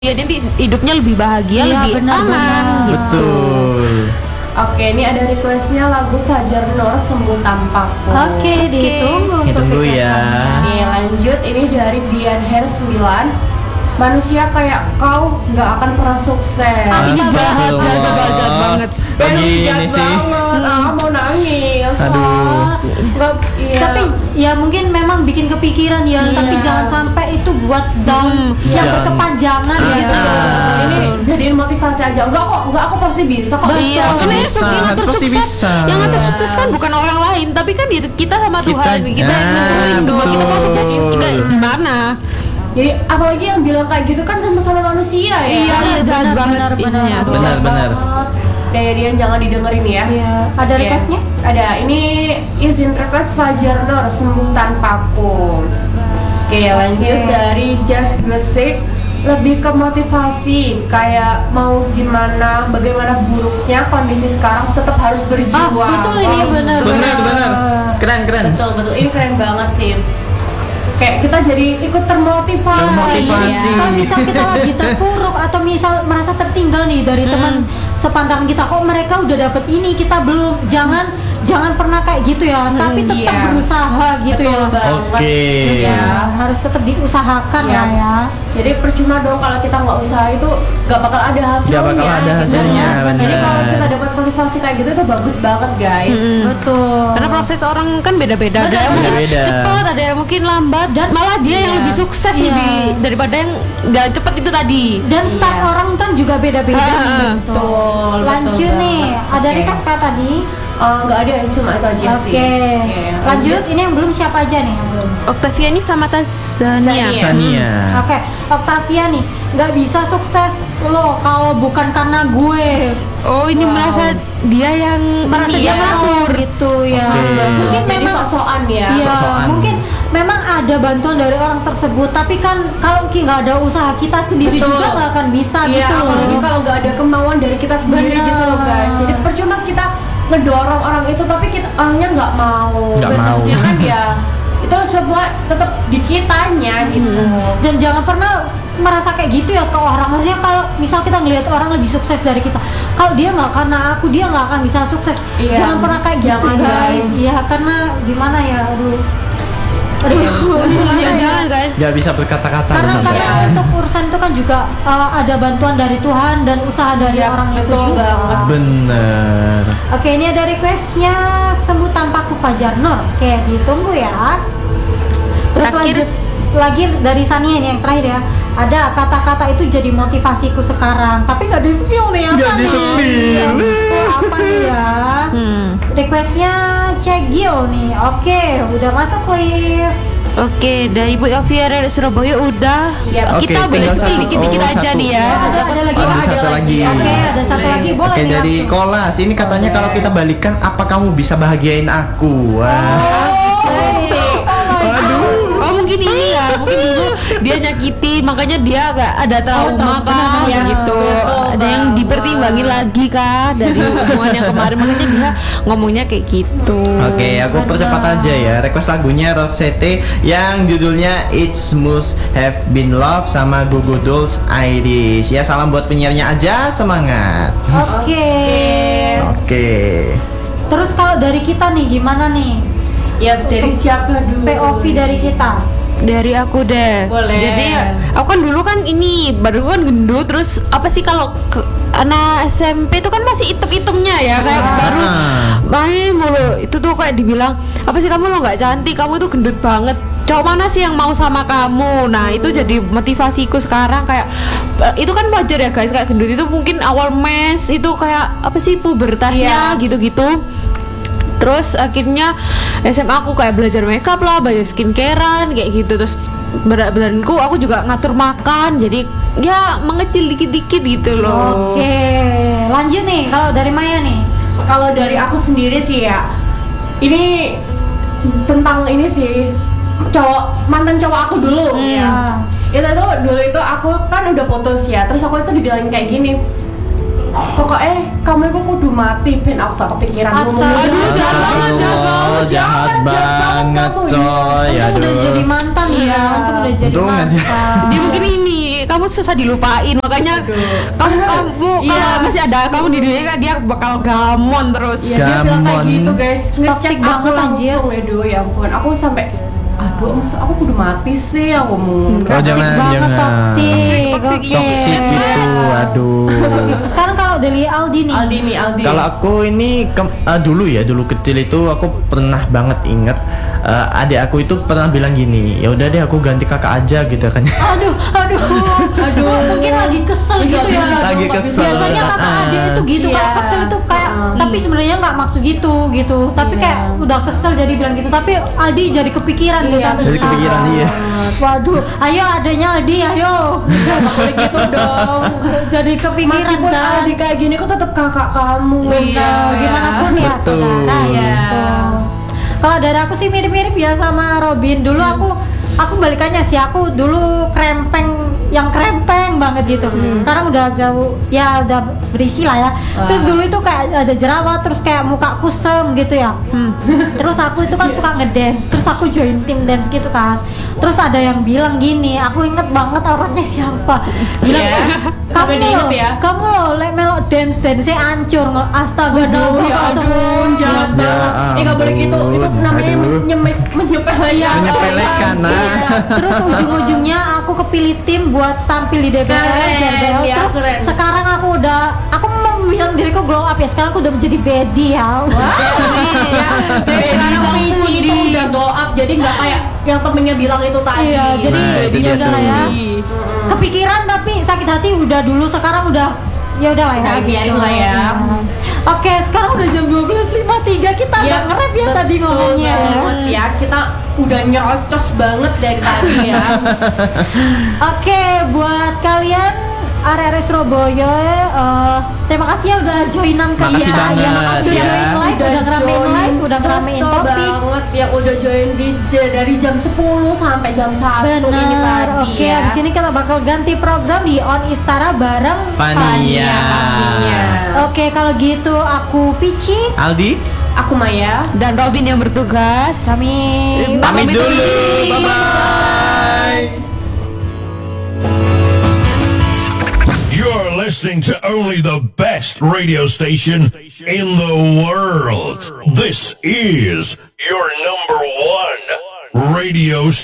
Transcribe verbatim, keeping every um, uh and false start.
dia nanti hidupnya lebih bahagia, iya, lebih benar, aman benar. gitu. Betul. Oke, ini ada requestnya lagu Fajar Nur Sembuh Tanpaku. Oke, ditunggu untuk Ditunggu ya. requestannya. Oke, lanjut. Ini dari Dian Hair sembilan. Manusia kayak kau nggak akan pernah sukses. Ah, Ini jahat, Astagfirullah. jahat, jahat banget. Lagi Jahat ini sih. banget. Ah, mau nangis. Aduh. Nggak, Iya. tapi ya mungkin memang bikin kepikiran ya, Iya. tapi jangan sampai itu buat down Hmm, yang jangan. berkepanjangan Ah, gitu. ah. Ini jadiin motivasi aja. Enggak kok, enggak aku pasti bisa kok. Iya, Pasti sebenarnya bisa, yang ngatur pasti sukses, bisa. yang ngatur sukses kan bukan orang lain, tapi kan ya kita sama Tuhan, Kita- kita yang nentuin Ah, bahwa kita mau betul. sukses kita gimana. Jadi apalagi yang bilang kayak gitu kan sama-sama manusia ya. Iya, iya, jahat benar, banget benar, benar. ininya. Betul Benar, benar. banget. Daya Dian jangan didengerin ya. Iya, ada Oke. requestnya? Ada, ini izin request Fajar Nur Sembuh Tanpaku. Oke, lanjut Oke. dari Jazz Gresik. Lebih ke motivasi, kayak mau gimana, bagaimana buruknya kondisi sekarang tetap harus berjuang. Ah, betul ini Oh, benar. Benar, benar. Keren, keren. Betul, betul. Ini keren banget sih. Kayak kita jadi ikut termotivasi. Termotivasi. ya. Kalau misal kita lagi terpuruk atau misal merasa tertinggal nih dari teman sepantaran kita, kok mereka udah dapet ini kita belum, jangan jangan pernah kayak gitu ya, tapi tetap iya. berusaha gitu Betul ya. banget. Oke. Ya, harus tetap diusahakan Ya, lah ya. Jadi percuma dong kalau kita nggak usaha itu nggak bakal ada hasilnya. Nggak bakal ada gitu. hasilnya, Jadi benar. kalau kita dapat motivasi kayak gitu itu bagus banget guys. Betul. Karena proses orang kan beda-beda, ada yang mungkin Beda-beda. cepet, ada yang mungkin lambat, dan malah dia yang Iya. lebih sukses Iya. lebih daripada yang nggak cepet itu tadi. Dan start Iya. orang kan juga beda-beda Ah, nih, ah, betul. betul, Lanjut betul nih, banget. ada Oke. request kah tadi? Eh, nggak ada, cuma itu aja Oke. sih. Oke, Lanjut, ini yang belum siapa aja nih yang belum? Octaviani sama Tazania. Sania. Sania. Oke, Octavia nih, nggak bisa sukses lo kalau bukan karena gue. Oh, ini Wow. merasa dia yang Merasa ini dia ya. ngatur gitu ya. Oke. Mungkin Jadi memang sok-sokan ya. Iya, Sok-sokan. mungkin memang ada bantuan dari orang tersebut, tapi kan kalau ki- nggak ada usaha kita sendiri Betul. juga nggak akan bisa Iya, gitu apalagi loh. kalau nggak ada kemauan dari kita sendiri Benar. gitu loh guys. Jadi percuma kita ngedorong orang itu tapi kita orangnya nggak mau. Nggak mau. Maksudnya kan ya itu semua tetap di kitanya gitu. Dan jangan pernah merasa kayak gitu ya ke orang. Maksudnya kalau misal kita ngelihat orang lebih sukses dari kita, kalau dia nggak, karena aku dia nggak akan bisa sukses. Iya. Jangan pernah kayak gitu Jangan, guys. guys. Ya karena gimana ya, aduh, aduh, gimana Ya, ya? jangan kan. Gak bisa berkata-kata Karena sampai. karena untuk urusan itu kan juga uh, ada bantuan dari Tuhan dan usaha dari Iya, orang itu betul juga. banget. Bener. Oke, ini ada requestnya Sembuh Tanpaku Fajar Nur. Oke, ditunggu ya. Terus Terakhir. lanjut lagi dari Sania ini yang terakhir ya. Ada kata-kata itu jadi motivasiku sekarang, tapi nggak di spill nih apa Nggak nih? di-spill. Oh, apa nih ya? Hmm. Requestnya Cegil nih. Oke, udah masuk list. Oke, dari Ibu Yovia dari Surabaya udah. Iya. Kita Oke, boleh tinggal spill satu. dikit-dikit Oh, aja satu. nih ya. Ada ada lagi. Ada Oh, satu lagi. Oke, ada satu lagi. Boleh Oke, nih, dari langsung. Kolas. Ini katanya kalau kita balikan, apa kamu bisa bahagiain aku? Wah. Oh, Oh, mungkin ini ya, mungkin dulu dia nyakiti, makanya dia agak ada trauma trauma, kan benar, gitu. betul Ada yang banget. dipertimbangin lagi kan dari hubungan yang kemarin, makanya dia ngomongnya kayak gitu. Oke, aku percepat aja ya. Request lagunya Roxette yang judulnya It's Must Have Been Love sama Google Dolls Iris. Ya, salam buat penyiarnya aja, semangat. Oke. Oke. Terus kalau dari kita nih gimana nih? Ya dari Untuk siapa dulu? P O V dari kita. Dari aku deh. Boleh. Jadi aku kan dulu kan ini baru kan gendut, terus apa sih kalau ke anak S M P itu kan masih item-itemnya ya, kayak Ah. baru main mulu. Itu tuh kayak dibilang apa sih, kamu lo nggak cantik, kamu itu gendut banget. Cowok mana sih yang mau sama kamu? Nah itu jadi motivasiku sekarang, kayak eh, itu kan wajar ya guys, kayak gendut itu mungkin awal mes itu kayak apa sih pubertasnya Iya. gitu-gitu. Terus akhirnya S M A aku kayak belajar makeup lah, belajar skincarean kayak gitu. Terus berat badanku aku juga ngatur makan, jadi ya mengecil dikit-dikit gitu loh. Oke, lanjut nih kalau dari Maya nih. Kalau dari aku sendiri sih ya, ini tentang ini sih cowok mantan cowok aku dulu ya. Itu tuh dulu itu aku kan udah putus ya, terus aku itu dibilangin kayak gini, pokoknya kamu itu kudu mati ben aku gak kepikiran ngomong. Astaga. Aduh, jahat banget, jahat banget. jahat banget coy. Untung udah Aduh. jadi mantan ya, untung udah jadi Untung aja. mantan. Dia mungkin ini kamu susah dilupain, makanya kamu kamu Iya. kalau masih ada kamu di dunia kan dia bakal gamon terus. Iya, dia bilang kayak Gamon. gitu guys, ngecek Toxic aku banget, anjir. langsung. Aduh ya ampun, aku sampai aduh masa aku kudu mati sih aku mau. Oh, Toxic jangan, banget, jangan. toxic. Toxic, Oke. Toxic gitu, aduh. Sekarang kalau dari Aldi nih. Aldi nih, Aldi. Kalau aku ini ke- eh, dulu ya, dulu kecil itu aku pernah banget inget eh, adik aku itu pernah bilang gini, ya udah deh aku ganti kakak aja gitu kan. Aduh, aduh, aduh. Mungkin lagi kesel Iya, gitu ya. bisa, Lagi nggak kesel. Biasanya kakak Ah. adik itu gitu, Iya. kalau kesel itu kayak, tapi sebenarnya nggak maksud gitu gitu. Tapi Iya. kayak udah kesel jadi bilang gitu. Tapi Aldi jadi kepikiran Iya, deh sampai Jadi sekarang. kepikiran, iya. Waduh, ayo adanya Aldi, ayo. boleh gitu dong. Jadi kepikiran Meskipun kan. Aldi kayak gini, aku tetap kakak kamu. Iya. Gimana pun ya Betul. saudara Iya. gitu. Kalau dari aku sih mirip-mirip ya sama Robin. Dulu aku aku balikannya sih, aku dulu krempeng yang krempeng banget gitu. Sekarang udah jauh ya udah berisi lah ya. Terus dulu itu kayak ada jerawat, terus kayak muka kusem gitu ya. Terus aku itu kan suka ngedance, terus aku join tim dance gitu kan. Terus ada yang bilang gini, aku inget banget orangnya siapa. Bilang, Iya. kamu Sampai loh, diinget ya. kamu loh lek melok dance dance ancur. Astaga, Aduh, nama ya langsung. ampun, jahat Ya banget. Eh, nggak boleh gitu. Itu ampun, namanya aduh. menyemeh, menyepelekan. Menyepelekan, nah. Iya. Terus ujung-ujungnya aku kepilih tim buat tampil di D B L Keren, J B L. ya, Terus keren. sekarang aku udah, aku mau bilang diriku glow up ya. Sekarang aku udah menjadi baddie ya. Ya, guys, sekarang Michi itu udah glow up, jadi nggak kayak yang temennya bilang itu tadi. Iya, jadi Nah, itu ya dia udah lah tuh. ya. Kepikiran tapi sakit hati udah dulu, sekarang udah ya udah lah ya. Udah, biarin gitu. lah ya. Hmm. Oke, sekarang udah jam dua belas lewat tiga, kita Iya, agak ngerep ya betul tadi ngomongnya. banget ya, kita udah nyerocos banget dari tadi ya. Oke, buat kalian area area Surabaya, eh, terima kasih ya udah joinan ke Makasih kita. banget, Ya, makasih udah ya. join live, udah ngeramein join. live, udah ngeramein Betul topik. banget ya, udah join di j- dari jam sepuluh sampai jam satu ini Benar. tadi Oke, ya. abis ini kita bakal ganti program di On Istara bareng Fania. pastinya. Oke, kalau gitu aku Pici, Aldi, Aku Maya. Dan Robin yang bertugas. kami pamit dulu. Bye bye. You're listening to only the best radio station in the world. This is your number one radio